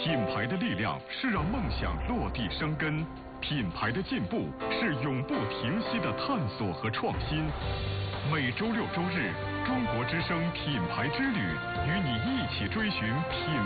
品牌的力量是让梦想落地生根，品牌的进步是永不停息的探索和创新。每周六周日，中国之声品牌之旅，与你一起追寻品